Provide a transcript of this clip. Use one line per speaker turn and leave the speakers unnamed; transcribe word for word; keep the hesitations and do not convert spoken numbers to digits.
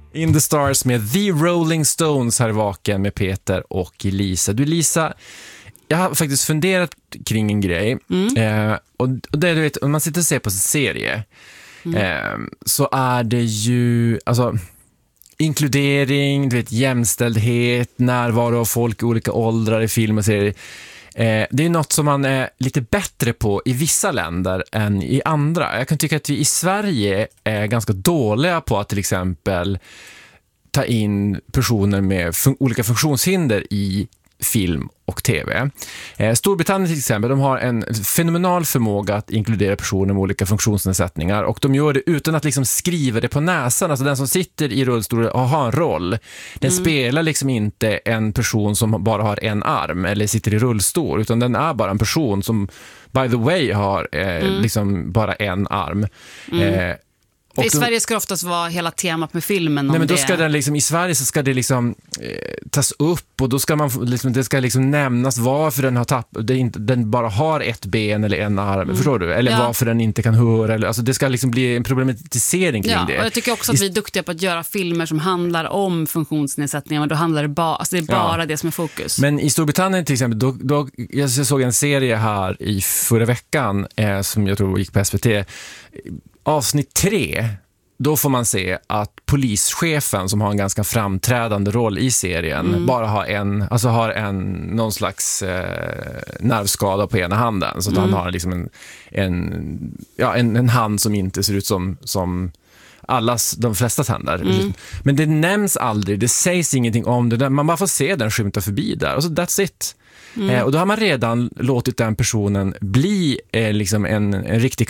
In the Stars med The Rolling Stones här vaken med Peter och Lisa. Du Lisa, jag har faktiskt funderat kring en grej. Mm. Eh, och, och det, du vet, om man sitter och ser på en serie mm. eh, så är det ju alltså inkludering, du vet, jämställdhet, närvaro av folk i olika åldrar i film och serier. Eh, det är något som man är lite bättre på i vissa länder än i andra. Jag kan tycka att vi i Sverige är ganska dåliga på att till exempel ta in personer med fun- olika funktionshinder i film och tv. Eh, Storbritannien till exempel, de har en fenomenal förmåga att inkludera personer med olika funktionsnedsättningar, och de gör det utan att liksom skriva det på näsan. Alltså den som sitter i rullstol och har en roll, den mm. spelar liksom inte en person som bara har en arm eller sitter i rullstol, utan den är bara en person som by the way har eh, mm. liksom bara en arm.
Mm.
Eh,
I då, Sverige ska det oftast vara hela temat med filmen.
Nej, men då
det.
ska den liksom, i Sverige så ska det liksom eh, tas upp, och då ska man liksom, det ska liksom nämnas varför den har tappat, det inte, den bara har ett ben eller en arm, mm. förstår du? Eller ja. varför den inte kan höra, eller, alltså det ska liksom bli en problematisering kring
ja,
det.
Och jag tycker också att vi är duktiga på att göra filmer som handlar om funktionsnedsättningar, men då handlar det bara, alltså det är bara ja. det som är fokus.
Men i Storbritannien till exempel, då, då, jag såg en serie här i förra veckan eh, som jag tror gick på S V T, avsnitt tre. Då får man se att polischefen, som har en ganska framträdande roll i serien, mm. bara har en, alltså har en någon slags eh, nervskada på ena handen, så att mm. han har liksom en, en, ja, en, en hand som inte ser ut som, som allas, de flesta händer. Mm. Men det nämns aldrig, det sägs ingenting om det, man bara får se den skymta förbi där, och så that's it. Mm. Eh, och då har man redan låtit den personen bli eh, liksom en, en riktig